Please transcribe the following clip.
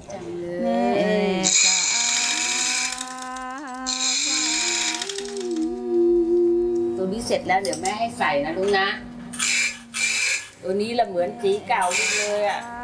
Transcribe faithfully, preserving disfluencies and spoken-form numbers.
จังเลแม่ยกาตัวนี้เสร็จแล้วเดี๋ยวแม่ให้ใส่นะลูกนะตัวนี้ละเหมือนสีเก่าเลยอ่ะ